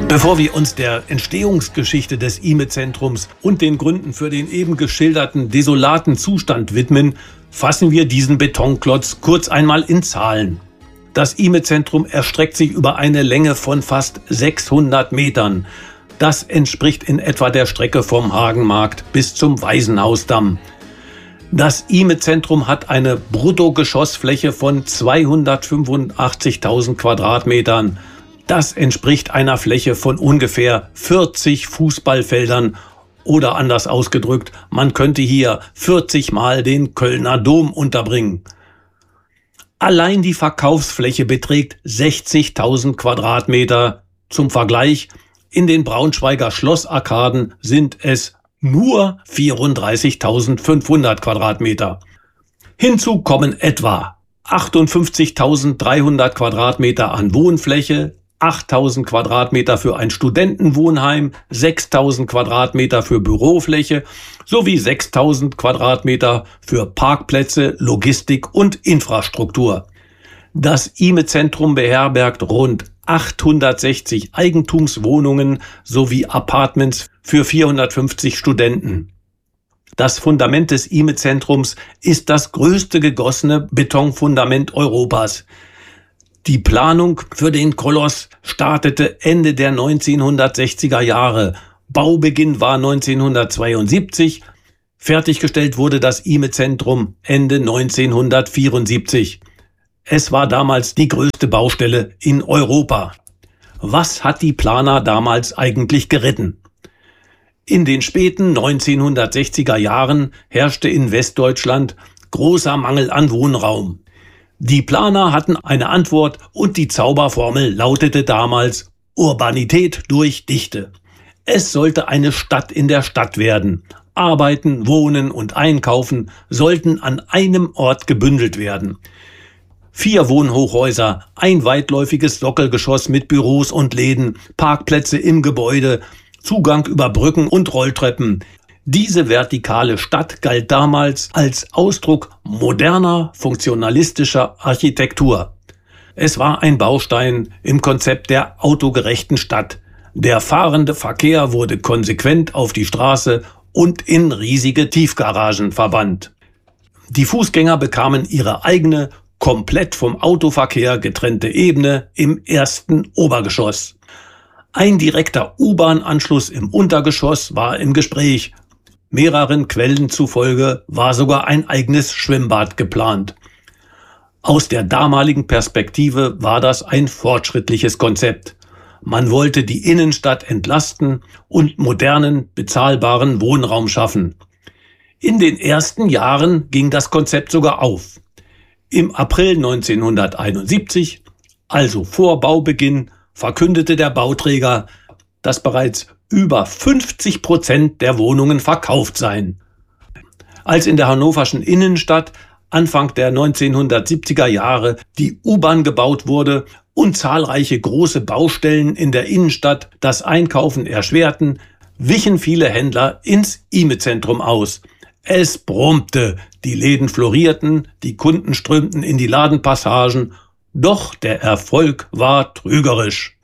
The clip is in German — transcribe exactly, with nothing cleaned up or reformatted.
Bevor wir uns der Entstehungsgeschichte des I M E-Zentrums und den Gründen für den eben geschilderten desolaten Zustand widmen, fassen wir diesen Betonklotz kurz einmal in Zahlen. Das I M E-Zentrum erstreckt sich über eine Länge von fast sechshundert Metern. Das entspricht in etwa der Strecke vom Hagenmarkt bis zum Waisenhausdamm. Das I M E-Zentrum hat eine Bruttogeschossfläche von zweihundertfünfundachtzigtausend Quadratmetern. Das entspricht einer Fläche von ungefähr vierzig Fußballfeldern oder anders ausgedrückt, man könnte hier vierzig Mal den Kölner Dom unterbringen. Allein die Verkaufsfläche beträgt sechzigtausend Quadratmeter. Zum Vergleich, in den Braunschweiger Schlossarkaden sind es nur vierunddreißigtausendfünfhundert Quadratmeter. Hinzu kommen etwa achtundfünfzigtausenddreihundert Quadratmeter an Wohnfläche, achttausend Quadratmeter für ein Studentenwohnheim, sechstausend Quadratmeter für Bürofläche sowie sechstausend Quadratmeter für Parkplätze, Logistik und Infrastruktur. Das I M E-Zentrum beherbergt rund achthundertsechzig Eigentumswohnungen sowie Apartments für vierhundertfünfzig Studenten. Das Fundament des I M E-Zentrums ist das größte gegossene Betonfundament Europas. Die Planung für den Koloss startete Ende der neunzehnhundertsechziger Jahre. Baubeginn war neunzehnhundertzweiundsiebzig. Fertiggestellt wurde das I M E-Zentrum Ende neunzehnhundertvierundsiebzig. Es war damals die größte Baustelle in Europa. Was hat die Planer damals eigentlich geritten? In den späten neunzehnhundertsechziger Jahren herrschte in Westdeutschland großer Mangel an Wohnraum. Die Planer hatten eine Antwort und die Zauberformel lautete damals Urbanität durch Dichte. Es sollte eine Stadt in der Stadt werden. Arbeiten, Wohnen und Einkaufen sollten an einem Ort gebündelt werden. Vier Wohnhochhäuser, ein weitläufiges Sockelgeschoss mit Büros und Läden, Parkplätze im Gebäude, Zugang über Brücken und Rolltreppen. Diese vertikale Stadt galt damals als Ausdruck moderner, funktionalistischer Architektur. Es war ein Baustein im Konzept der autogerechten Stadt. Der fahrende Verkehr wurde konsequent auf die Straße und in riesige Tiefgaragen verbannt. Die Fußgänger bekamen ihre eigene, komplett vom Autoverkehr getrennte Ebene im ersten Obergeschoss. Ein direkter U-Bahn-Anschluss im Untergeschoss war im Gespräch. Mehreren Quellen zufolge war sogar ein eigenes Schwimmbad geplant. Aus der damaligen Perspektive war das ein fortschrittliches Konzept. Man wollte die Innenstadt entlasten und modernen, bezahlbaren Wohnraum schaffen. In den ersten Jahren ging das Konzept sogar auf. Im April neunzehnhunderteinundsiebzig, also vor Baubeginn, verkündete der Bauträger, dass bereits über fünfzig Prozent der Wohnungen verkauft seien. Als in der hannoverschen Innenstadt Anfang der neunzehnhundertsiebziger Jahre die U-Bahn gebaut wurde und zahlreiche große Baustellen in der Innenstadt das Einkaufen erschwerten, wichen viele Händler ins I M E-Zentrum aus. Es brummte, die Läden florierten, die Kunden strömten in die Ladenpassagen, doch der Erfolg war trügerisch.